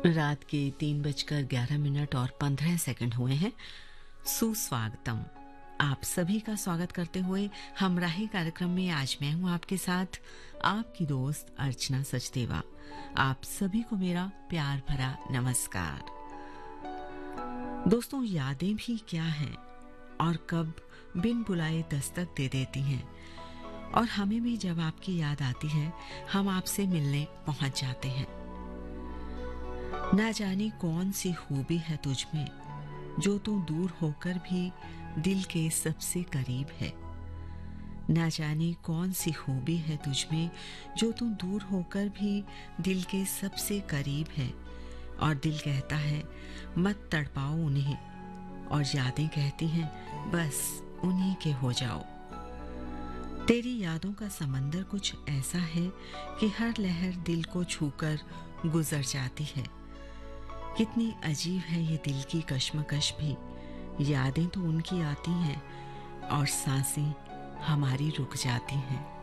रात के 3:11 और 15 सेकंड हुए हैं। सुस्वागतम। आप सभी का स्वागत करते हुए हमराही कार्यक्रम में आज मैं हूं आपके साथ, आपकी दोस्त अर्चना सचदेवा। आप सभी को मेरा प्यार भरा नमस्कार। दोस्तों, यादें भी क्या हैं और कब बिन बुलाए दस्तक दे देती हैं, और हमें भी जब आपकी याद आती है हम आपसे मिलने पहुंच जाते हैं। ना जाने कौन सी खूबी है तुझ में जो तू दूर होकर भी दिल के सबसे करीब है। ना जाने कौन सी खूबी है तुझ में जो तू दूर होकर भी दिल के सबसे करीब है। और दिल कहता है मत तड़पाओ उन्हें, और यादें कहती हैं बस उन्हीं के हो जाओ। तेरी यादों का समंदर कुछ ऐसा है कि हर लहर दिल को छूकर गुजर जाती है। कितनी अजीब है ये दिल की कश्मकश भी, यादें तो उनकी आती हैं और सांसें हमारी रुक जाती हैं।